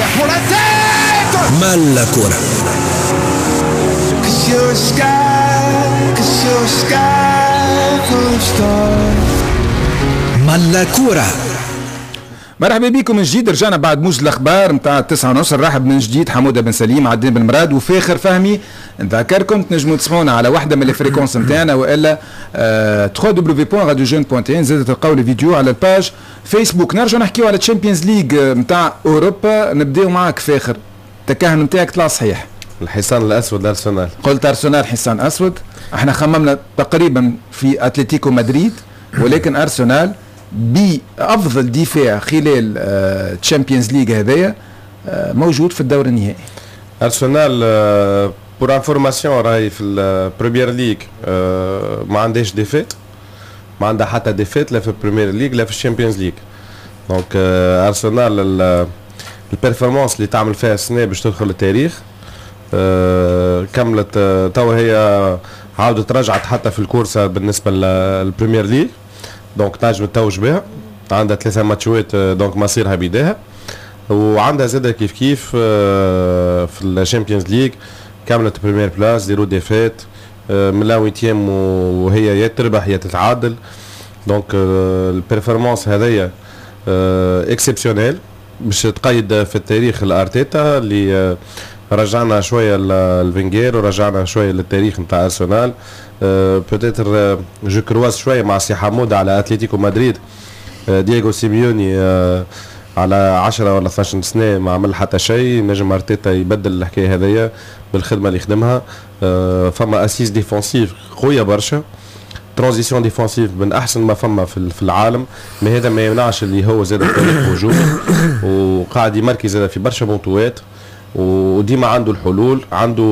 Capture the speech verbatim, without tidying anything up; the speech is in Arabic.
pour la tête. Mal la كورة. Cause you're a sky, cause you're a sky full of stars. Mal la كورة. مرحبا بكم من جديد. رجعنا بعد موجز الاخبار نتاع التسعة ونص. نرحب من جديد حموده بن سليم، عدين بن مراد وفاخر فهمي. نذكركم تنجموا تسمعونا على واحده من الفريكونس نتاعنا والا دبليو دبليو بوان راديو جون بوان تي ان. زادت تلقاو الفيديو على الباج فيسبوك. نرجع نحكيو على الشامبيونز ليج نتاع اوروبا. نبداو معاك فاخر، التكهن نتاعك طلع صحيح. الحصان الاسود لارسنال. قلت ارسنال حصان اسود. احنا خممنا تقريبا في اتلتيكو مدريد، ولكن ارسنال بأفضل دفاع خلال الشامبيونز ليج هذايا موجود في الدور النهائي. ارسنال بور انفورماسيون راهي في البريمير ليج ما عندهاش ديفيت، ما عندها حتى ديفيت لا في البريمير ليج لا في الشامبيونز ليج. دونك ارسنال البيرفورمانس اللي تعمل فيها السنه باش تدخل التاريخ. كملت توا هي عاودت رجعت حتى في الكورسه بالنسبه للبريمير ليج، دونك تنجم تتوج بها. عندها ثلاثة ماتشوات دونك مصيرها بيداها، وعندها زادة كيف كيف في الشامبيونز ليج كاملة بريمير بلاس زيرو ديفيت من لا ويتيام، وهي يا تربح يا تتعادل. دونك البرفورمانس هذايا اكسبسيونيل باش تقيد في التاريخ الارتيتا اللي رجعنا شويه للفينغير ورجعنا شويه للتاريخ نتاع ارسنال. بوتيتر جو كرواز شويه مع سي حمود على اتلتيكو مدريد. دييغو سيميوني على عشرة ولا اثناش سنه ما عمل حتى شيء. نجم ارتيتا يبدل الحكايه هذيا بالخدمه اللي يخدمها. فما اسيس ديفونسيف قويه برشا، ترانزيسيون ديفونسيف من احسن ما فما في العالم. ما هذا ما يمنعش اللي هو زاد التاريخ موجود وقاعد يمركز في برشا بونطوات، وديما عنده الحلول. عنده